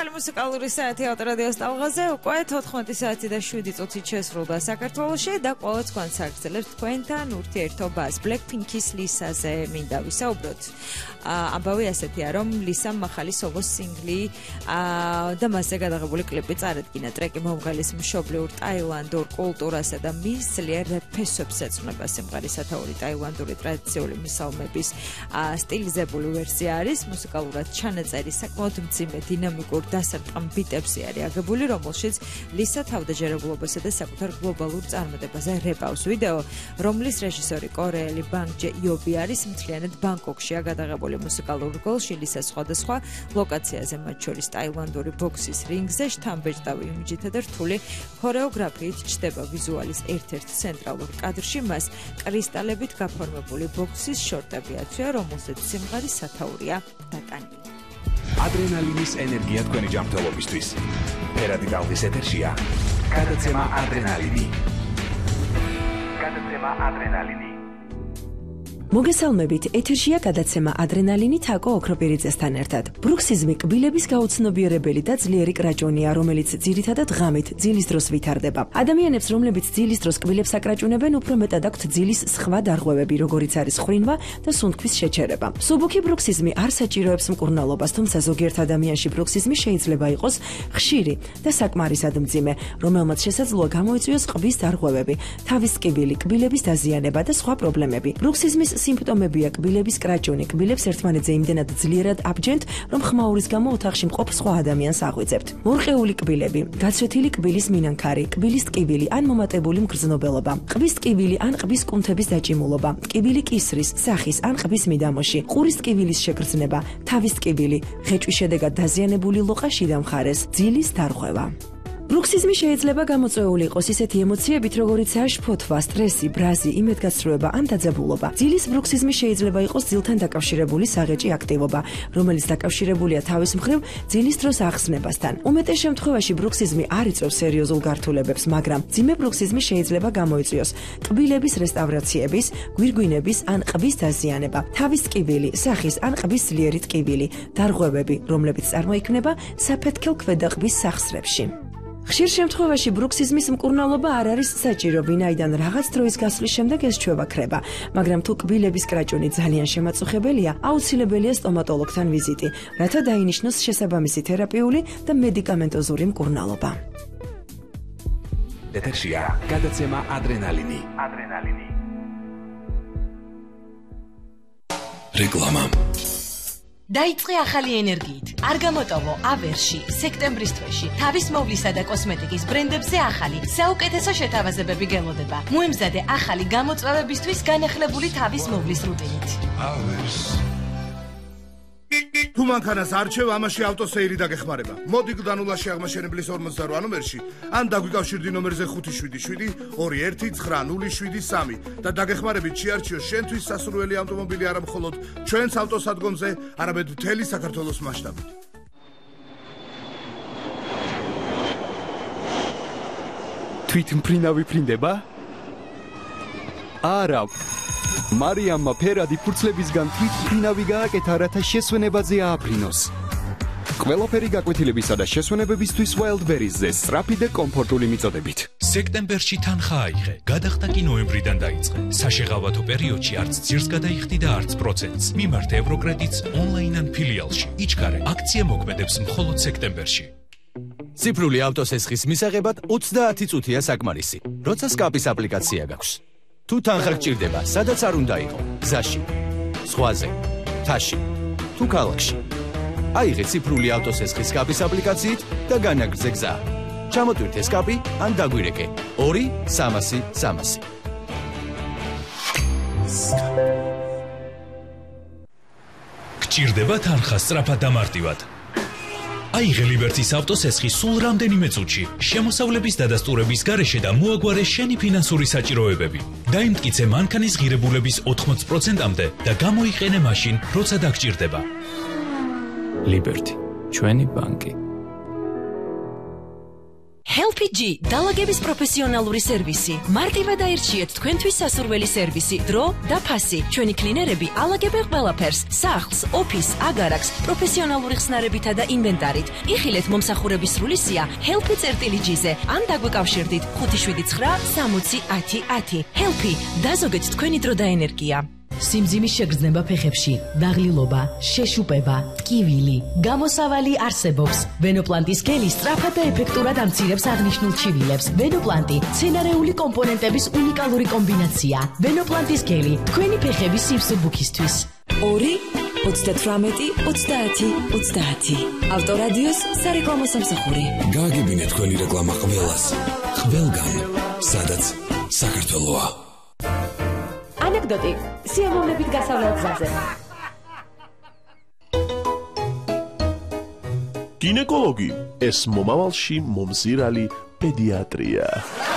ახალი მუსიკალური საათი ავტორადიოს ტალღაზე უკვე 14 საათი და 7 წუთით შესრულდა საქართველოში და ყოველდღე თქვენს აგრძელებს თქვენთან ურთიერთობას Blackpink-ის ლისაზე მინდა ვისაუბროთ. ამბავი ასეთია, რომ ლისამ ახალი სოლო სინგლი და მასზე გადაღებული კლიპი წარადგინა. ტრეკი მომღერლის მშობლიურ ტაილანდურ კულტურასა და მის ძლიერ ფესვებს ეძღვნება. სიმღერის სათაური ტაილანდური ტრადიციული მისალმების სტილიზებული ვერსია არის. მუსიკალურად ჩანაწერი საკმაოდ მძიმე დინამიკურ დასარტყამ ბიტებზე არის აგებული, რომელშიც ლისა თავდაჯერებულობასა და საკუთარ გლობალურ წარმატებაზე რეპავს. ვიდეო, რომლის რეჟისორი კორეელი ბანგ ჯე იობი არის, მთლიანად ბანგკოკშია გადაღებული. მუსიკალურ გოლში ლისა სხვადასხვა ლოკაციაზე, მათ შორის ტაილანდური ბოქსის რინგზე, შთამბეჭდავი იმიჯითა და რთული ქორეოგრაფიით ჩნდება ვიზუალის ერთ-ერთ ცენტრალურ კადრში. მას კრისტალებით გაფორმებული ბოქსის შორტები აცვია, რომელზეც სიმღერის სათაურია დატანილი. ადრენალინის ენერგია თქვენი ჯანმრთელობისთვის. ფერადი ტალღის ეთერშია გადაცემა ადრენალინი. მოგესალმებით, ეთერშია გადაცემა ადრენალინი თაკო ოქროპირიძესთან ერთად. ბრუქსიზმი კბილების გაუცნობიერებელი და ძლიერი კრაჭონია, რომელიც ძირითადად ღამით, ძილის დროს ვითარდება. ადამიანებს, რომლებიც ძილის დროს კბილებს აკრაჭუნებენ, უფრო მეტად აქვთ ძილის სხვა დარღვევები, როგორიც არის ხვინვა და სუნთქვის შეჩერება. მსუბუქი ბრუქსიზმი არ საჭიროებს მკურნალობას, თუმცა ზოგიერთ ადამიანში ბრუქსიზმი შეიძლება იყოს ხშირი და საკმარისად მძიმე, რომელმაც შესაძლოა გამოიწვიოს ყბის დარღვევები, თავის ტკივილი, კბილების დაზიანება და სხვა პრობლემები. ბრუქსიზმის სიმპტომებია კბილების კრაჭუნი, კბილებს ერთმანეთზე იმდენად ძლიერად აბჯენთ, რომ ხმაურის გამო ოთახში მყოფ სხვა ადამიანს აღვიძებთ. მორყეული კბილები, გაცვეთილი კბილის მინანქარი, კბილის ტკივილი ან მომატებული მგრძნობელობა, ყბის ტკივილი ან ყბის კუნთების დაჭიმულობა, ტკივილი კისრის, სახის ან ყბის მიდამოში, ყურის ტკივილის შეგრძნება, თავის ტკივილი, ღეჭვის შედეგად დაზიანებული ლოყა შიდა მხარეს, ძილის დარღვევა. ბრუქსიზმი შეიძლება გამოწვეული იყოს ისეთი ემოციებით, როგორიცაა შფოთვა, სტრესი, ბრაზი, იმედგაცრუება ან დაძაბულობა. ძილის ბრუქსიზმი შეიძლება იყოს ძილთან დაკავშირებული საღეჭი აქტივობა, რომელიც დაკავშირებულია თავის მხრივ ძილის დროს ახსნებასთან. უმეტეს შემთხვევაში ბრუქსიზმი არ იწვევს სერიოზულ გართულებებს, მაგრამ მძიმე ბრუქსიზმი შეიძლება გამოიწვიოს კბილების რესტავრაციების, გვირგვინების ან ყბის დაზიანება, თავის ტკივილი, სახის ან ყბის ძლიერი ტკივილი, დარღვევები, რომლებიც წარმოიქმნება საფეთქელ ქვედაყბის სახსრებში. ხშირ შემთხვევაში ბრუქსიზმის მკურნალობა არ არის საჭირო, ვინაიდან რაღაც დროის გასვლის შემდეგ ეს ჩვევა ქრება, მაგრამ თუ კბილების კრაჭუნი ძალიან შემაწუხებელია, აუცილებელია სტომატოლოგთან ვიზიტი, რათა დაინიშნოს შესაბამისი თერაპიული და მედიკამენტოზური მკურნალობა. ეთერშია გადაცემა ადრენალინი. რეკლამა. დაიწყე ახალი ენერგიით. არ გამოტოვო ავერში, სექტემბრის თვეში. თავის მოვლისა და კოსმეტიკის ბრენდებზე ახალი, საუკეთესო შეთავაზებები გელოდება. მოემზადე ახალი გამოწვევებისთვის განახლებული თავის მოვლის რუტინით. თუ მანქანას არჩევ, ამაში ავტოსეირი დაგეხმარება. მოდი გდანულაში აღმაშენებლის 48 ნომერში, ან დაგვიკავშირდი ნომერზე 577-219073 და დაგეხმარებით შეარჩიო შენთვის სასურველი ავტომობილი არა მხოლოდ ჩვენს ავტოსადგომზე, არამედ მთელი საქართველოს მასშტაბით. თვითმფრინავი ფრინდება? არა. მარიამმა ფერადი ფურცლებისგან თვითმფრინავი გააკეთა, რათა შესვენებაზე ააფრინოს. ყველაფერი გაკვეთილებისა და შესვენებებისთვის Wildberries-ზე სწრაფი და კომფორტული მიწოდებით. სექტემბერში თანხა აიღე, გადახდა კი ნოემბრიდან დაიწყე. საშეღავათო პერიოდში არც ძირს გადაიხდი და არც პროცენტს. მიმართე ევროკრედიტს ონლაინ ან ფილიალში. იჩქარე, აქცია მოქმედებს მხოლოდ სექტემბერში. ციფრული ავტოსესხის მისაღებად 30 წუთია საკმარისი. როცა სკაპის აპლიკაცია გაქვს. თუ თანხა გჭირდება, სადაც არ უნდა იყო, გზაში, ზღვაზე, მთაში, თუ ქალაქში. აიღე ციფრული ავტოსესხის სკაპის აპლიკაციით და განაგრძე გზა. ჩამოტვირთე სკაპი ან დაგვირეკე 2-300-300. გჭირდება თანხა სწრაფად და მარტივად. აიღე ლიბერტის ავტოსესხი სულ რამდენიმე წუთში, შემოსავლების დადასტურების გარეშე და მოაგვარე შენი ფინანსური საჭიროებები. დაიმტკიცე მანქანის ღირებულების 80%-მდე და გამოიყენე მაშინ, როცა დაგჭირდება. ლიბერტი, ჩვენი ბანკი. Help LPG დალაგების პროფესიონალური სერვისი. მარტივად აირჩიეთ თქვენთვის სასურველი სერვისი, დრო და ფასი. ჩვენი კლინერები ალაგებენ ყველაფერს: სახლს, ოფისს, აგარაკს, პროფესიონალური ხსნარებითა და ინვენტარით. იხილეთ მომსახურების სრული სია Help-ი წერტილი-G-ზე ან დაგვეკავშირდით 579601010. Help-ი დაზოგეთ თქვენი დრო და ენერგია. სიმძიმის შეგრძნება ფეხებში, დაღლილობა, შეშუპება, ტკივილი, გამოსავალი არსებობს. ვენოპლანტის გელი სწრაფად და ეფექტურად ამცირებს აღნიშნულ ჩივილებს. ვენოპლანტი მცენარეული კომპონენტების უნიკალური კომბინაცია. ვენოპლანტის გელი თქვენი ფეხების სიმსუბუქისთვის. 2-18-30-30. ავტორადიოს სარეკლამო სამსახური. გააგებინეთ თქვენი რეკლამა ყველას. ყველგან, სადაც საქართველოა. ანეკდოტი სიამოვნებით გასავლელ გზაზე. გინეკოლოგი ეს მომავალში მომზირალი პედიატრია.